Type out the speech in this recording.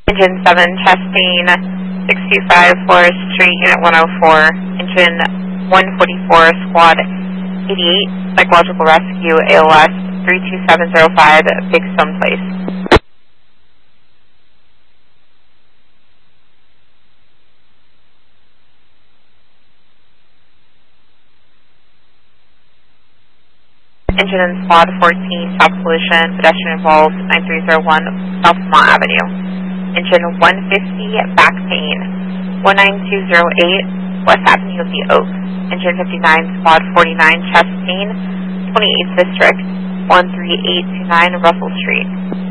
Engine 7, chest pain, 625 Forest Street, Unit 104. Engine 144, Squad 88, Psychological Rescue, ALS 32705, Big Stone Place. Engine in Squad 14, South Collision, pedestrian involved, 9301 South Vermont Avenue. Engine 150, back pain, 19208 West Avenue of the Oaks. Engine 59, Squad 49, chest pain, 28th District, 13829 Russell Street.